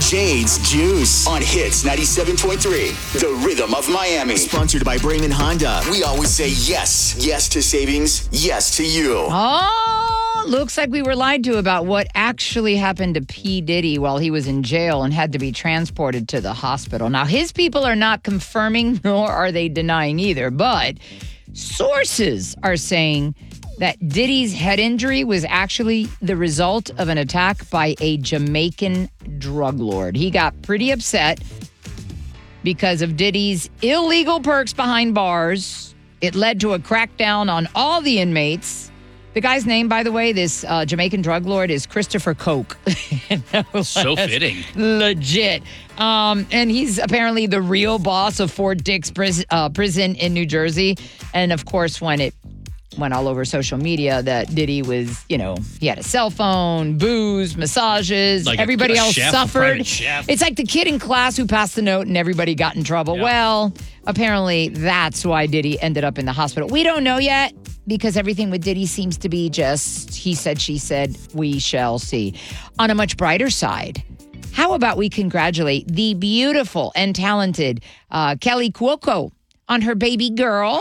Jade's Juice on Hits 97.3, the rhythm of Miami. Sponsored by Brayman Honda. We always say yes. Yes to savings. Yes to you. Oh, looks like we were lied to about what actually happened to P. Diddy while he was in jail and had to be transported to the hospital. Now, his people are not confirming, nor are they denying either, but sources are saying that Diddy's head injury was actually the result of an attack by a Jamaican drug lord. He got pretty upset because of Diddy's illegal perks behind bars. It led to a crackdown on all the inmates. The guy's name, by the way, this Jamaican drug lord, is Christopher Coke. So fitting. Legit. And he's apparently the real boss of Fort Dix prison in New Jersey. And, of course, when it went all over social media that Diddy was, he had a cell phone, booze, massages. Like everybody else chef, suffered. Chef. It's like the kid in class who passed the note and everybody got in trouble. Yep. Well, apparently that's why Diddy ended up in the hospital. We don't know yet because everything with Diddy seems to be just he said, she said. We shall see. On a much brighter side, how about we congratulate the beautiful and talented Kelly Cuoco on her baby girl?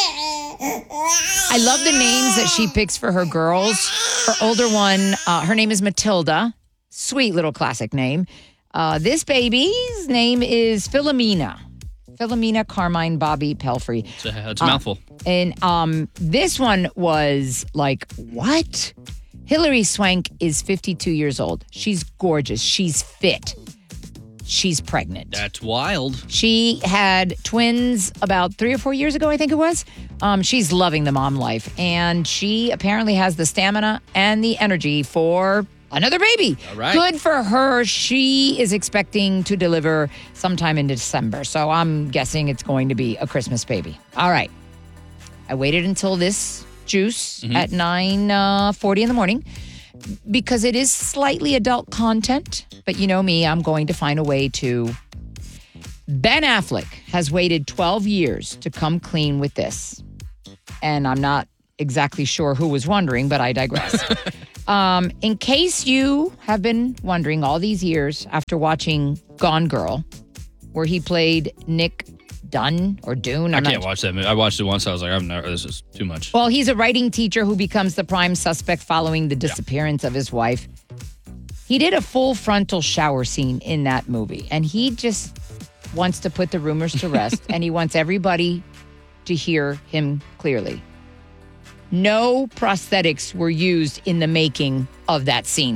I love the names that she picks for her girls. Her older one, her name is Matilda. Sweet little classic name. This baby's name is Philomena. Philomena Carmine Bobby Pelfrey. It's a mouthful. And this one was like, what? Hilary Swank is 52 years old. She's gorgeous. She's fit. She's pregnant. That's wild. She had twins about 3 or 4 years ago, I think it was. She's loving the mom life. And she apparently has the stamina and the energy for another baby. All right. Good for her. She is expecting to deliver sometime in December. So I'm guessing it's going to be a Christmas baby. All right. I waited until this juice at 9:40 in the morning because it is slightly adult content. But you know me, I'm going to find a way to. Ben Affleck has waited 12 years to come clean with this. And I'm not exactly sure who was wondering, but I digress. In case you have been wondering all these years after watching Gone Girl, where he played Nick Dunn or Dune. I can't watch that movie. I watched it once. I was like, this is too much. Well, he's a writing teacher who becomes the prime suspect following the disappearance of his wife. He did a full frontal shower scene in that movie, and he just wants to put the rumors to rest, and he wants everybody to hear him clearly. No prosthetics were used in the making of that scene.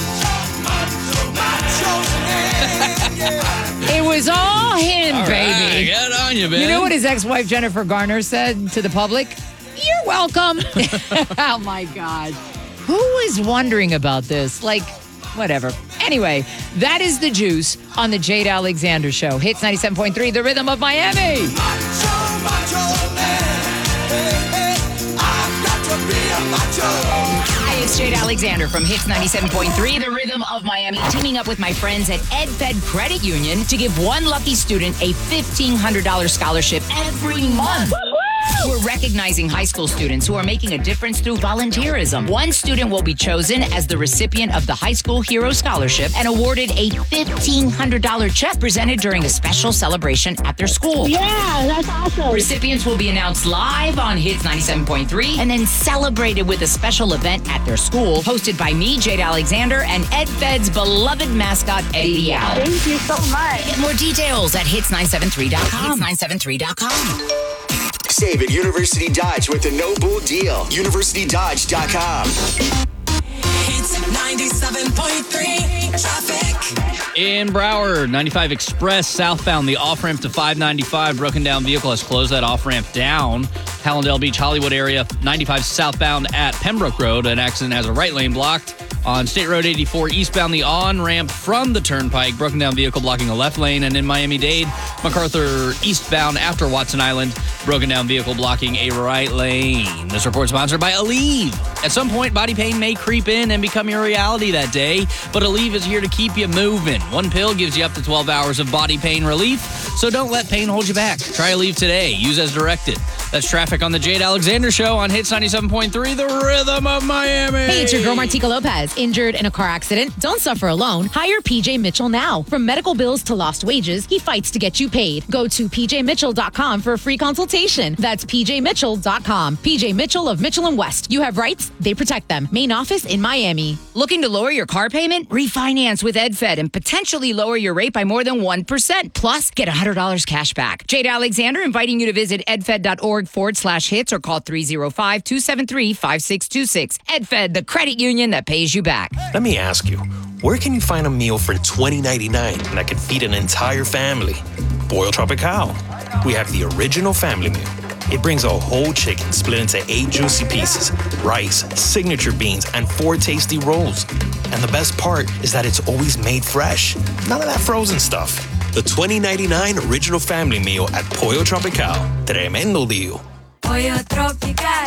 It was all him, All baby. Right, get on you, man. You know what his ex-wife Jennifer Garner said to the public? You're welcome. Oh, my God. Who is wondering about this? Like, whatever. Anyway, that is the juice on the Jade Alexander Show. Hits 97.3, the rhythm of Miami. Hi, it's Jade Alexander from Hits 97.3, the rhythm of Miami, teaming up with my friends at EdFed Credit Union to give one lucky student a $1,500 scholarship every month. We're recognizing high school students who are making a difference through volunteerism. One student will be chosen as the recipient of the High School Hero Scholarship and awarded a $1,500 check presented during a special celebration at their school. Yeah, that's awesome. Recipients will be announced live on Hits 97.3 and then celebrated with a special event at their school hosted by me, Jade Alexander, and EdFed's beloved mascot, Eddie Diao. Thank you so much. Get more details at hits973.com. Hits973.com. Save at University Dodge with the No Bull deal. UniversityDodge.com. Hits 97.3 traffic. In Broward, 95 Express southbound, the off-ramp to 595 broken down vehicle has closed that off-ramp down. Hallandale Beach, Hollywood area, 95 southbound at Pembroke Road. An accident has a right lane blocked. On State Road 84 eastbound, the on-ramp from the turnpike, broken down vehicle blocking a left lane. And in Miami-Dade, MacArthur eastbound after Watson Island, broken down vehicle blocking a right lane. This report sponsored by Aleve. At some point, body pain may creep in and become your reality that day, but Aleve is here to keep you moving. One pill gives you up to 12 hours of body pain relief, so don't let pain hold you back. Try Aleve today. Use as directed. That's traffic on the Jade Alexander Show on Hits 97.3, the Rhythm of Miami. Hey, it's your girl Martika Lopez. Injured in a car accident? Don't suffer alone. Hire PJ Mitchell now. From medical bills to lost wages, he fights to get you paid. Go to pjmitchell.com for a free consultation. That's pjmitchell.com. PJ Mitchell of Mitchell & West. You have rights, they protect them. Main office in Miami. Looking to lower your car payment? Refinance with EdFed and potentially lower your rate by more than 1%. Plus, get $100 cash back. Jade Alexander inviting you to visit edfed.org/hits or call 305-273-5626. EdFed, the credit union that pays you back. Let me ask you, where can you find a meal for $20.99 that could feed an entire family? Pollo Tropical. We have the original family meal. It brings a whole chicken split into 8 juicy pieces, rice, signature beans, and 4 tasty rolls. And the best part is that it's always made fresh. None of that frozen stuff. The $20.99 original family meal at Pollo Tropical. Tremendo deal. Pollo Tropical.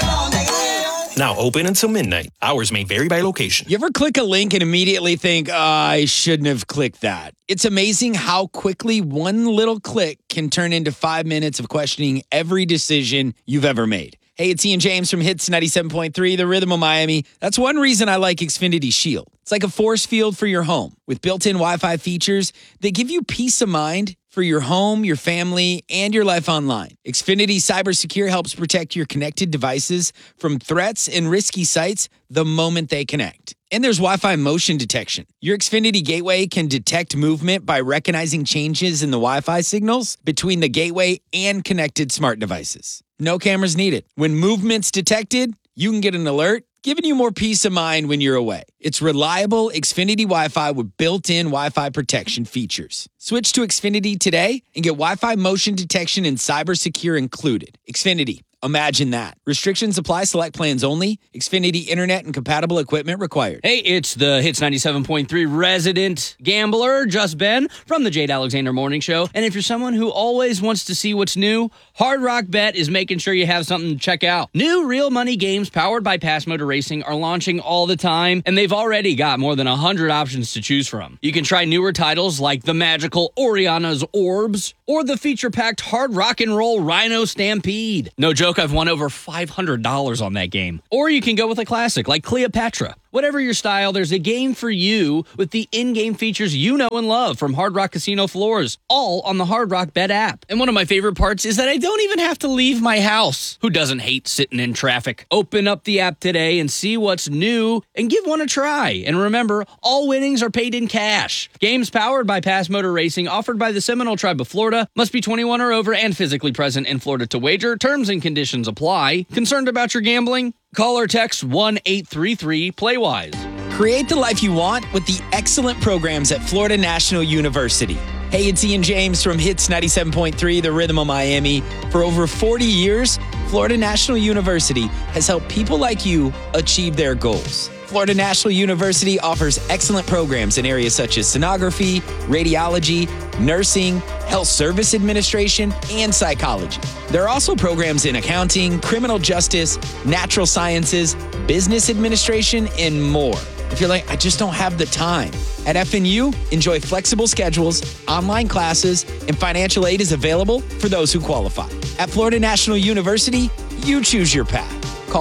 Now open until midnight. Hours may vary by location. You ever click a link and immediately think, I shouldn't have clicked that? It's amazing how quickly one little click can turn into 5 minutes of questioning every decision you've ever made. Hey, it's Ian James from Hits 97.3, the Rhythm of Miami. That's one reason I like Xfinity Shield. It's like a force field for your home with built-in Wi-Fi features that give you peace of mind for your home, your family, and your life online. Xfinity CyberSecure helps protect your connected devices from threats and risky sites the moment they connect. And there's Wi-Fi motion detection. Your Xfinity gateway can detect movement by recognizing changes in the Wi-Fi signals between the gateway and connected smart devices. No cameras needed. When movement's detected, you can get an alert, giving you more peace of mind when you're away. It's reliable Xfinity Wi-Fi with built-in Wi-Fi protection features. Switch to Xfinity today and get Wi-Fi motion detection and CyberSecure included. Xfinity. Imagine that. Restrictions apply. Select plans only. Xfinity Internet and compatible equipment required. Hey, it's the Hits 97.3 resident gambler, Just Ben, from the Jade Alexander Morning Show. And if you're someone who always wants to see what's new, Hard Rock Bet is making sure you have something to check out. New real money games powered by Pass Motor Racing are launching all the time, and they've already got more than 100 options to choose from. You can try newer titles like the magical Oriana's Orbs or the feature-packed Hard Rock and Roll Rhino Stampede. No joke, I've won over $500 on that game. Or you can go with a classic like Cleopatra. Whatever your style, there's a game for you with the in-game features you know and love from Hard Rock Casino floors, all on the Hard Rock Bet app. And one of my favorite parts is that I don't even have to leave my house. Who doesn't hate sitting in traffic? Open up the app today and see what's new and give one a try. And remember, all winnings are paid in cash. Games powered by Pass Motor Racing, offered by the Seminole Tribe of Florida, must be 21 or over and physically present in Florida to wager. Terms and conditions apply. Concerned about your gambling? Call or text 1-833-PLAY-WISE. Create the life you want with the excellent programs at Florida National University. Hey, it's Ian James from Hits 97.3, the Rhythm of Miami. For over 40 years, Florida National University has helped people like you achieve their goals. Florida National University offers excellent programs in areas such as sonography, radiology, nursing, health service administration, and psychology. There are also programs in accounting, criminal justice, natural sciences, business administration, and more. If you're like, I just don't have the time. At FNU, enjoy flexible schedules, online classes, and financial aid is available for those who qualify. At Florida National University, you choose your path. Call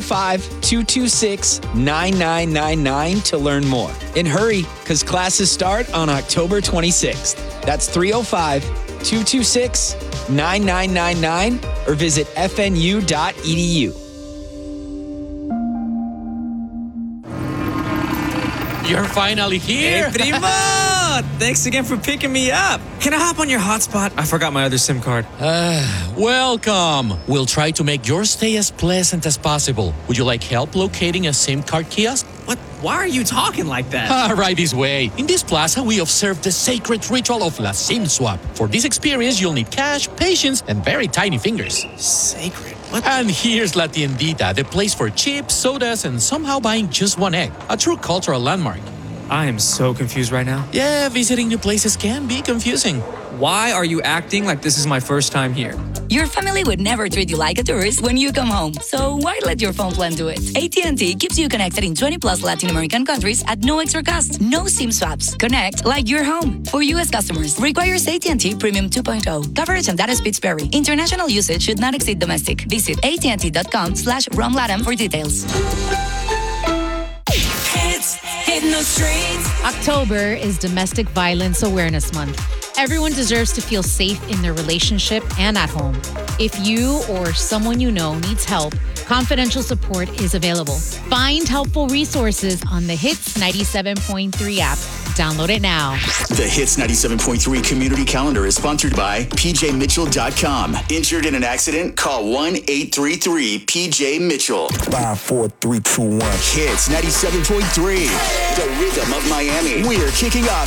305-226-9999 to learn more. And hurry, because classes start on October 26th. That's 305-226-9999 or visit fnu.edu. You're finally here. Hey, primo! Thanks again for picking me up. Can I hop on your hotspot? I forgot my other SIM card. Welcome. We'll try to make your stay as pleasant as possible. Would you like help locating a SIM card kiosk? What? Why are you talking like that? Right this way. In this plaza, we observe the sacred ritual of La SIM Swap. For this experience, you'll need cash, patience, and very tiny fingers. Sacred? What? And here's La Tiendita, the place for chips, sodas, and somehow buying just one egg. A true cultural landmark. I am so confused right now. Yeah, visiting new places can be confusing. Why are you acting like this is my first time here? Your family would never treat you like a tourist when you come home. So why let your phone plan do it? AT&T keeps you connected in 20 plus Latin American countries at no extra cost. No SIM swaps. Connect like you're home. For U.S. customers, requires AT&T Premium 2.0. Coverage and data speeds vary. International usage should not exceed domestic. Visit AT&T.com/RomLatam for details. Hits, hitting the streets. October is Domestic Violence Awareness Month. Everyone deserves to feel safe in their relationship and at home. If you or someone you know needs help, confidential support is available. Find helpful resources on the Hits 97.3 app. Download it now. The Hits 97.3 community calendar is sponsored by PJMitchell.com. Injured in an accident? Call 1-833-PJ-MITCHELL. 5, 4, 3, 2, 1. Hits 97.3. The rhythm of Miami. We're kicking off